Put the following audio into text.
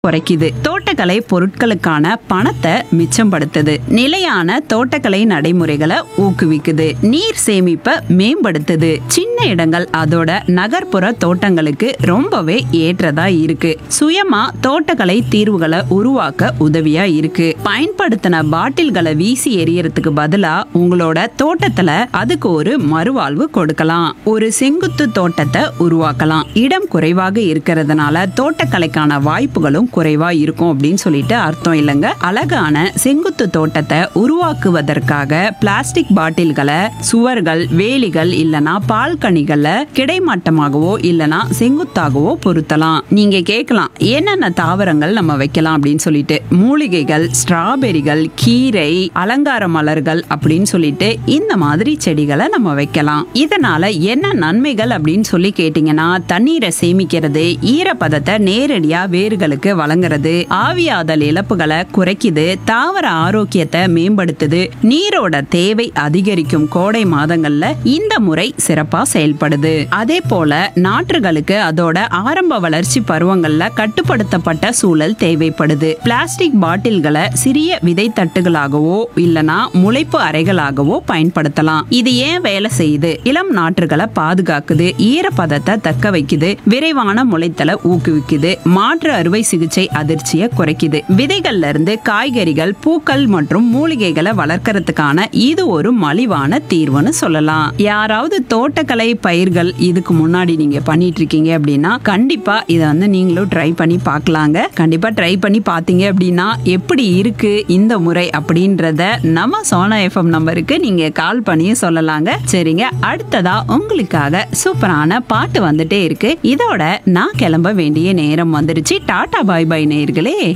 குறைக்குது. தோட்டக்கலை பொருட்களுக்கான பணத்தை மிச்சப்படுத்துது. நிலையான தோட்டக்கலை நடைமுறைகளை ஊக்குவிக்குது. நீர் சேமிப்பை மேம்படுத்துது. சின்ன இடங்கள் அதோட நகர்ப்புற தோட்டங்களுக்கு ரொம்பவே ஏற்றதா இருக்கு. சுயமா தோட்டக்கலை தீர்வுகளை உருவாக்க உதவியா இருக்கு. பயன்படுத்தின பாட்டில்களை வீசி எறியறதுக்கு பதிலா உங்களோட தோட்டத்துல அதுக்கு ஒரு மறுவாழ்வு கொடுக்கலாம். ஒரு செங்குத்து தோட்டத்தை உருவாக்கலாம். இடம் குறைவாக இருக்கிறதுனால தோட்டக்கலைக்கான வாய்ப்புகளும் குறைவா இருக்கும் அப்படின்னு சொல்லிட்டு அர்த்தம் இல்லைங்க. அழகான செங்குத்து தோட்டத்தை உருவாக்குவதற்காக பிளாஸ்டிக் பாட்டில்களை சுவர்கள், வேலிகள் இல்லனா பால்கனிகள்ல கிடைமட்டமாகவோ இல்லனா செங்குத்தாகவோ பொருத்தலாம். நீங்க கேட்கலாம், என்னென்ன தாவரங்கள் நம்ம வைக்கலாம் அப்படின்னு சொல்லிட்டு. மூலிகைகள், ஸ்ட்ராபெரிகள், கீரை, அலங்கார மலர்கள் அப்படின்னு சொல்லிட்டு இந்த மாதிரி செடிகளை நம்ம வைக்கலாம். இதனால என்ன நன்மைகள் அப்படின்னு சொல்லி கேட்டீங்கன்னா, தண்ணீரை சேமிக்கிறது, ஈரப்பதத்தை நேரடியா வேர்களுக்கு வழங்குறது, ஆவியாதல் இழப்புகளை குறைக்குது, தாவர ஆரோக்கியத்தை மேம்படுத்துது, நீரோட தேவை அதிகரிக்கும் கோடை மாதங்கள்ல இந்த முறை சிறப்பா செயல்படுது. அதே போல நாற்றுகளுக்கு அதோட ஆரம்ப வளர்ச்சி பருவங்கள்ல கட்டுப்படுத்தப்பட்ட சூழல் தேவைப்படுது. பிளாஸ்டிக் பாட்டில்களை சிறிய விதை தட்டுகளாகவோ இல்லனா முளைப்பு அறைகளாகவோ பயன்படுத்தலாம். இது ஏன் வேலை செய்யுது? இளம் நாற்றுகளை பாதுகாக்குது, ஈரப்பதத்தை தக்க வைக்குது, விரைவான முளைத்தலை ஊக்குவிக்குது, மாற்று அறுவை சிகிச்சை அதிர்ச்சியை குறைக்குது. விதைகள்ல இருந்து காய்கறிகள், பூக்கள் மற்றும் மூலிகைகளை வளர்க்கறதுக்கான இது ஒரு மலிவான தீர்வுன்னு சொல்லலாம். யாராவது தோட்டக்கலை பயிர்கள் இதுக்கு முன்னாடி நீங்க பண்ணிட்டு இருக்கீங்க அப்படின்னா கண்டிப்பா இதை நீங்களும் ட்ரை பண்ணி பார்க்கலாங்க. கண்டிப்பா ட்ரை பண்ணி பார்த்தீங்க அப்படின்னா எப்படி இருக்கு இந்த முறை அப்படின்றத நம்ம சோனா எஃப்எம் நம்பருக்கு நீங்க கால் பண்ணி சொல்லலாங்க. சரிங்க, அடுத்ததா உங்களுக்காக சூப்பரான பாட்டு வந்துட்டே இருக்கு. இதோட நான் கிளம்ப வேண்டிய நேரம் வந்துருச்சு. டாடா பாய் பாய் நேயர்களே.